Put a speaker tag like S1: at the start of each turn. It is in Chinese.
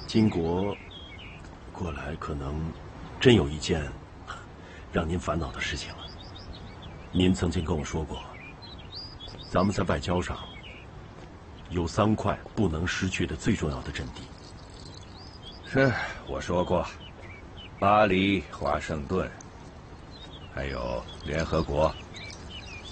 S1: 金国过来可能真有一件让您烦恼的事情了。您曾经跟我说过，咱们在外交上有3块不能失去的最重要的阵地。
S2: 是，我说过，巴黎、华盛顿，还有联合国。